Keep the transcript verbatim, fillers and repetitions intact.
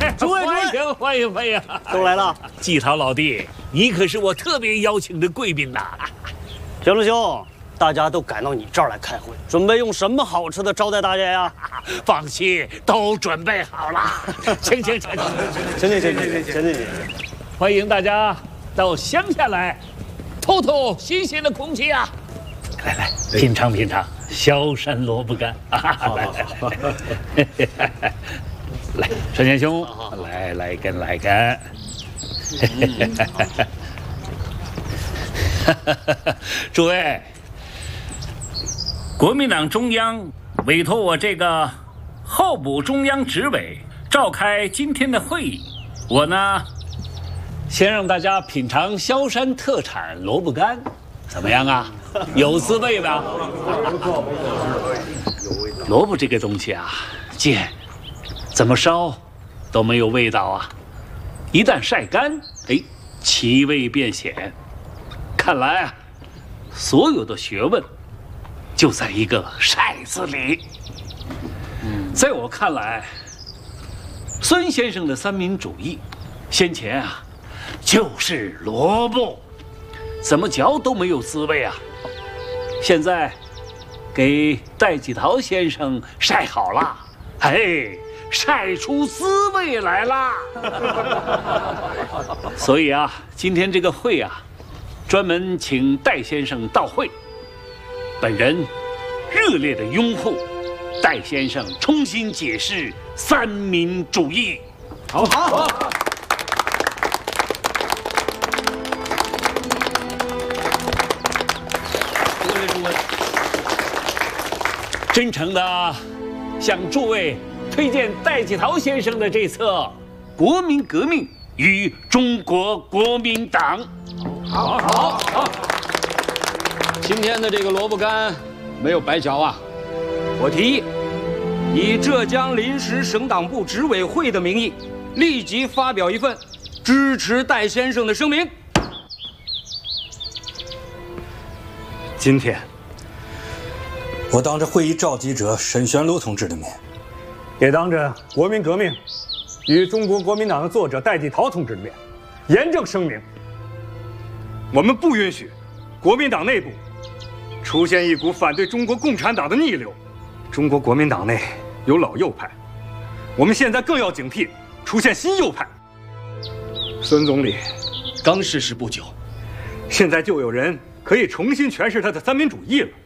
诸位， 欢迎欢迎欢迎， 都来了。 季陶老弟，你可是我特别邀请的贵宾呐。 田龙兄，大家都赶到你这儿来开会，准备用什么好吃的招待大家呀？ 放心，都准备好了。请请请请请请请请请请请， 欢迎大家到乡下来，透透新鲜的空气啊！来来，品尝品尝萧山萝卜干。来来，来，川贤兄，来来一根来一根。诸位，国民党中央委托我这个候补中央执委召开今天的会议，我呢，先让大家品尝萧山特产萝卜干，怎么样啊？有滋味吧？萝卜这个东西啊，贱，怎么烧都没有味道啊，一旦晒干，哎，其味变显。看来啊，所有的学问就在一个“晒”字里。在我看来，孙先生的三民主义，先前啊，就是萝卜，怎么嚼都没有滋味啊。现在给戴季陶先生晒好了，哎，晒出滋味来啦。所以啊，今天这个会啊，专门请戴先生到会，本人热烈的拥护戴先生重新解释三民主义。 好好。诸位诸位， 真诚的向诸位推荐戴季陶先生的这册《国民革命与中国国民党》。 好，好，好。今天的这个萝卜干没有白嚼啊！我提议，以浙江临时省党部执委会的名义，立即发表一份支持戴先生的声明。 今天，我当着会议召集者沈玄庐同志的面， 也当着国民革命与中国国民党的作者戴季陶同志的面，严正声明。我们不允许国民党内部出现一股反对中国共产党的逆流。中国国民党内有老右派，我们现在更要警惕出现新右派。孙总理刚逝世不久，现在就有人可以重新诠释他的三民主义了。